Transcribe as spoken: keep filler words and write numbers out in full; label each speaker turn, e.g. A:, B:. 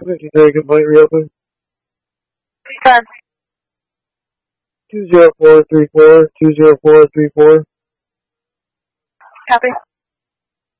A: fifty-three complaint reopened.
B: Ten.
A: two zero four three four, two zero four three four.
B: Copy.